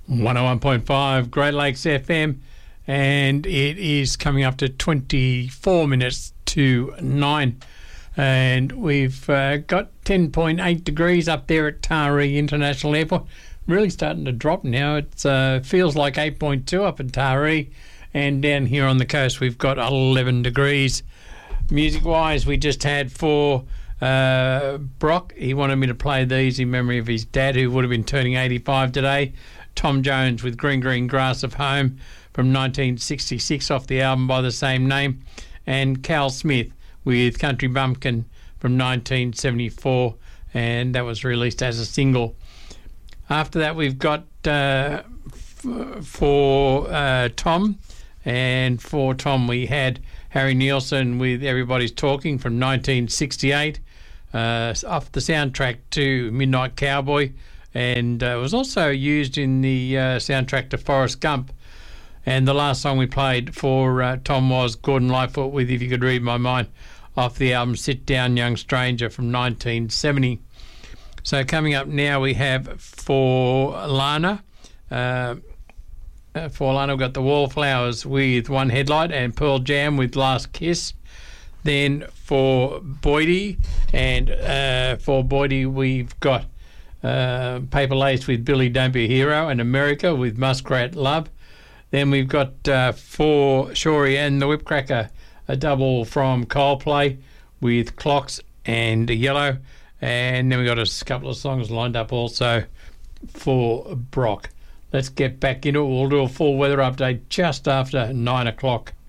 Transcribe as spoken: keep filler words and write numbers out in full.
one oh one point five Great Lakes F M, and it is coming up to twenty-four minutes to nine, and we've uh, got ten point eight degrees up there at Taree International Airport. Really starting to drop now. It uh, feels like eight point two up at Taree, and down here on the coast we've got eleven degrees. Music-wise, we just had for uh, Brock. He wanted me to play these in memory of his dad, who would have been turning eighty-five today. Tom Jones with Green Green Grass of Home from nineteen sixty-six off the album by the same name, and Cal Smith with Country Bumpkin from nineteen seventy-four, and that was released as a single. After that, we've got uh, f- for uh, Tom, and for Tom we had Harry Nielsen with Everybody's Talking from nineteen sixty-eight, uh, off the soundtrack to Midnight Cowboy, and uh, was also used in the uh, soundtrack to Forrest Gump. And the last song we played for uh, Tom was Gordon Lightfoot with If You Could Read My Mind, off the album Sit Down Young Stranger from nineteen seventy. So coming up now we have for Lana, uh, uh, for Lana we've got the Wallflowers with One Headlight and Pearl Jam with Last Kiss. Then for Boydie, and uh, for Boydie we've got uh, Paper Lace with Billy Don't Be a Hero, and America with Muskrat Love. Then we've got uh, for Shorey and the Whipcracker, a double from Coldplay with Clocks and Yellow. And then we've got a couple of songs lined up also for Brock. Let's get back into it. We'll do a full weather update just after nine o'clock.